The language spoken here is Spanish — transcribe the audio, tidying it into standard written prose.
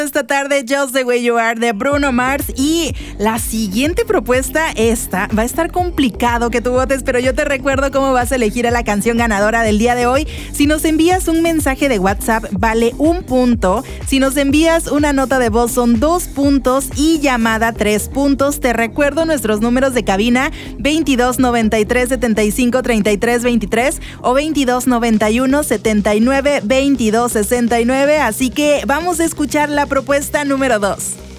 Esta tarde, Just the Way You Are de Bruno Mars. Y la siguiente propuesta, va a estar complicado que tú votes, pero yo te recuerdo cómo vas a elegir a la canción ganadora del día de hoy. Si nos envías un mensaje de WhatsApp, vale 1 punto. Si nos envías una nota de voz, son 2 puntos. Y llamada, 3 puntos. Te recuerdo nuestros números de cabina: 22 93 75 33 23 o 22 91 79 22 69. Así que vamos a escuchar la propuesta número 2.